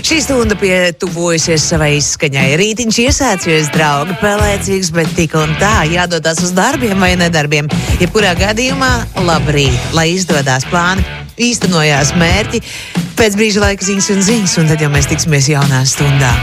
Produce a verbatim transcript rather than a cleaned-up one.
Šī stunda pietuvojusies savai izskaņai. Rītiņš iesācies, draugi, pelēcīgs, bet tik un tā jādodas uz darbiem vai nedarbiem. Jebkurā gadījumā labrīt, lai izdodās plāni, īstenojās mērķi, pēc brīža laika ziņas un ziņas, un tad jau mēs tiksimies jaunā stundā.